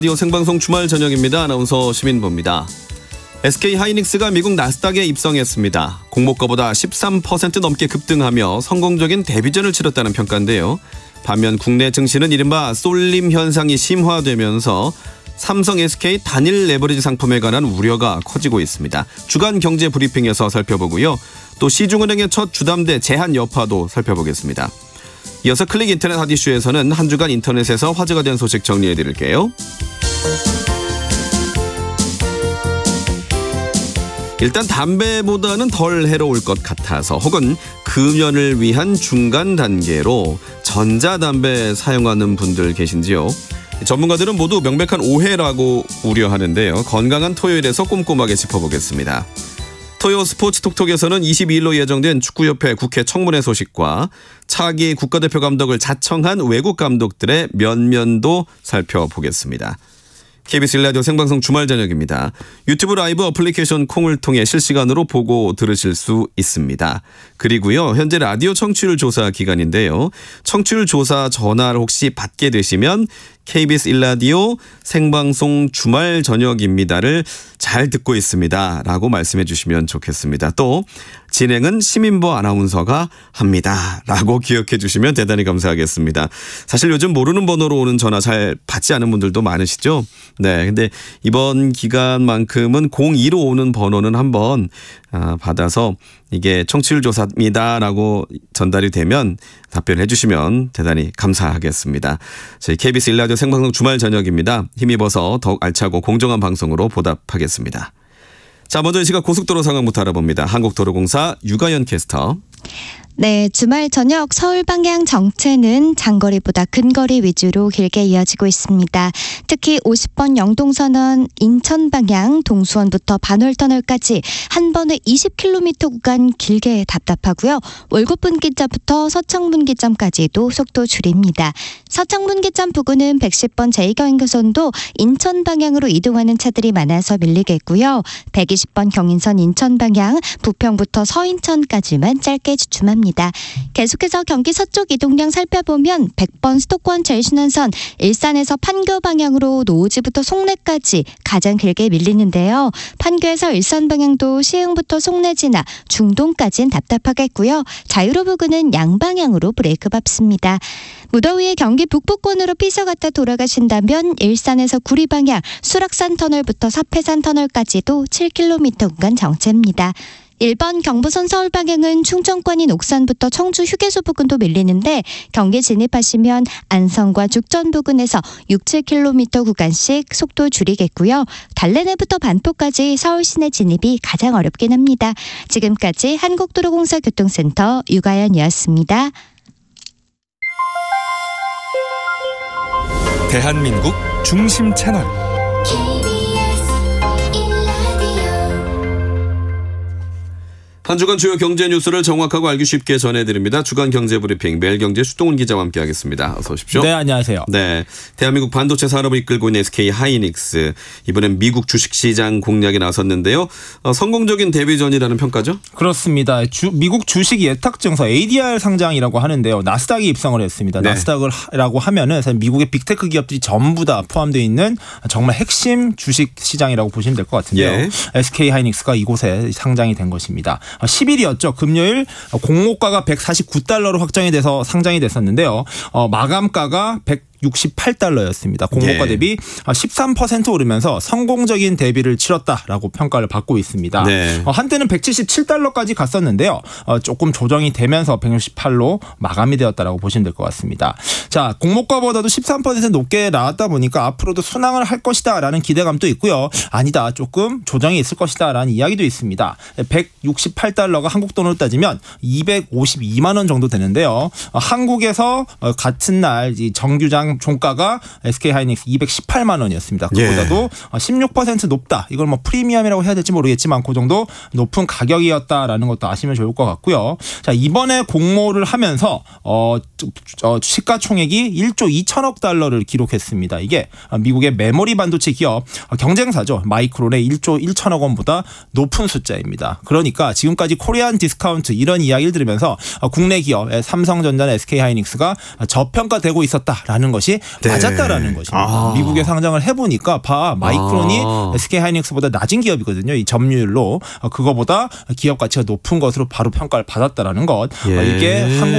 라디오 생방송 주말 저녁입니다. 아나운서 시민보입니다. SK 하이닉스가 미국 나스닥에 입성했습니다. 공모가보다 13% 넘게 급등하며 성공적인 데뷔전을 치렀다는 평가인데요. 반면 국내 증시는 이른바 쏠림 현상이 심화되면서 삼성 SK 단일 레버리지 상품에 관한 우려가 커지고 있습니다. 주간 경제 브리핑에서 살펴보고요. 또 시중은행의 첫 주담대 제한 여파도 살펴보겠습니다. 이어서 클릭 인터넷 핫이슈에서는 한 주간 인터넷에서 화제가 된 소식 정리해드릴게요. 일단 담배보다는 덜 해로울 것 같아서 혹은 금연을 위한 중간 단계로 전자담배 사용하는 분들 계신지요? 전문가들은 모두 명백한 오해라고 우려하는데요. 건강한 토요일에서 꼼꼼하게 짚어보겠습니다. 토요 스포츠 톡톡에서는 22일로 예정된 축구협회 국회 청문회 소식과 차기 국가대표 감독을 자청한 외국 감독들의 면면도 살펴보겠습니다. KBS 1라디오 생방송 주말 저녁입니다. 유튜브 라이브 어플리케이션 콩을 통해 실시간으로 보고 들으실 수 있습니다. 그리고요, 현재 라디오 청취율 조사 기간인데요. 청취율 조사 전화를 혹시 받게 되시면 KBS 1라디오 생방송 주말 저녁입니다를 잘 듣고 있습니다 라고 말씀해 주시면 좋겠습니다. 또 진행은 시민보 아나운서가 합니다 라고 기억해 주시면 대단히 감사하겠습니다. 사실 요즘 모르는 번호로 오는 전화 잘 받지 않은 분들도 많으시죠? 네, 근데 이번 기간만큼은 02로 오는 번호는 한번 받아서 이게 청취율 조사입니다 라고 전달이 되면 답변해 주시면 대단히 감사하겠습니다. 저희 KBS 1라디오 생방송 주말 저녁입니다. 힘입어서 더욱 알차고 공정한 방송으로 보답하겠습니다. 자, 먼저 이 시각 고속도로 상황부터 알아봅니다. 한국도로공사 유가연 캐스터. 네, 주말 저녁 서울 방향 정체는 장거리보다 근거리 위주로 길게 이어지고 있습니다. 특히 50번 영동선은 인천 방향 동수원부터 반월터널까지 한 번에 20km 구간 길게 답답하고요. 월곡분기점부터 서창분기점까지도 속도 줄입니다. 서창분기점 부근은 110번 제2경인선도 인천 방향으로 이동하는 차들이 많아서 밀리겠고요. 120번 경인선 인천 방향 부평부터 서인천까지만 짧게 주춤합니다. 계속해서 경기 서쪽 이동량 살펴보면 100번 수도권 제일순환선 일산에서 판교 방향으로 노오지부터 송내까지 가장 길게 밀리는데요. 판교에서 일산 방향도 시흥부터 송내 지나 중동까지는 답답하겠고요. 자유로 부근은 양방향으로 브레이크 밟습니다. 무더위에 경기 북부권으로 피서갔다 돌아가신다면 일산에서 구리 방향 수락산 터널부터 사패산 터널까지도 7km 구간 정체입니다. 1번 경부선 서울 방향은 충청권인 옥산부터 청주 휴게소 부근도 밀리는데 경기 진입하시면 안성과 죽전 부근에서 6, 7km 구간씩 속도 줄이겠고요. 달래내부터 반포까지 서울 시내 진입이 가장 어렵긴 합니다. 지금까지 한국도로공사 교통센터 유가연이었습니다. 대한민국 중심 채널 한 주간 주요 경제 뉴스를 정확하고 알기 쉽게 전해드립니다. 주간 경제 브리핑 매일경제 수동훈 기자와 함께하겠습니다. 어서 오십시오. 네, 안녕하세요. 네, 대한민국 반도체 산업을 이끌고 있는 SK 하이닉스 이번엔 미국 주식시장 공략에 나섰는데요. 성공적인 데뷔전이라는 평가죠? 그렇습니다. 미국 주식 예탁 증서 ADR 상장이라고 하는데요. 나스닥에 입성을 했습니다. 네. 나스닥이라고 하면은 사실 미국의 빅테크 기업들이 전부 다 포함되어 있는 정말 핵심 주식 시장이라고 보시면 될 것 같은데요. 예. SK 하이닉스가 이곳에 상장이 된 것입니다. 10일이었죠. 금요일 공모가가 $149로 확정이 돼서 상장이 됐었는데요. 마감가가 $168였습니다. 공모가 대비 13% 오르면서 성공적인 데뷔를 치렀다라고 평가를 받고 있습니다. 네. 한때는 $177까지 갔었는데요. 조금 조정이 되면서 168로 마감이 되었다라고 보시면 될 것 같습니다. 자, 공모가보다도 13% 높게 나왔다 보니까 앞으로도 순항을 할 것이다라는 기대감도 있고요. 아니다, 조금 조정이 있을 것이다라는 이야기도 있습니다. $168가 한국 돈으로 따지면 252만 원 정도 되는데요. 한국에서 같은 날 정규장 종가가 SK 하이닉스 218만 원이었습니다. 그보다도 16% 높다. 이걸 뭐 프리미엄이라고 해야 될지 모르겠지만 그 정도 높은 가격이었다라는 것도 아시면 좋을 것 같고요. 자, 이번에 공모를 하면서 시가총액이 1조 2천억 달러를 기록했습니다. 이게 미국의 메모리 반도체 기업 경쟁사죠. 마이크론의 1조 1천억 원보다 높은 숫자입니다. 그러니까 지금까지 코리안 디스카운트 이런 이야기를 들으면서 국내 기업 삼성전자나 SK 하이닉스가 저평가되고 있었다라는 것이 것이 네. 맞았다라는 것입니다. 미국에 상장을 해보니까 마이크론이 SK하이닉스보다 낮은 기업이거든요. 이 점유율로 그거보다 기업 가치가 높은 것으로 바로 평가를 받았다라는 것. 예. 이게 한국